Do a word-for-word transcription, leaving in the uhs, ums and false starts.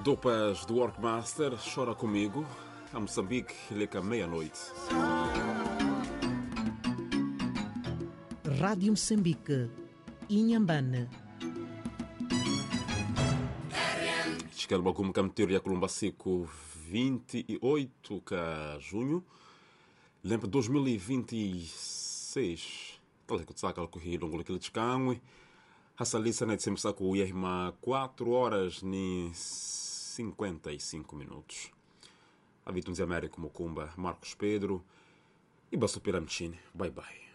Dopas do Workmaster, chora comigo. A Moçambique, leca meia-noite. Rádio Moçambique, Inhambane. Escalba como camteoria Columbacico vinte e oito de junho. Lembra dois mil e vinte e seis. Tal que saca o corrido longo aquele descanso. Essa lista né sempre saco o irmã quatro horas e cinquenta e cinco minutos. Habituamos América Mocumba, Marcos Pedro e Basso Piramchine. Bye bye.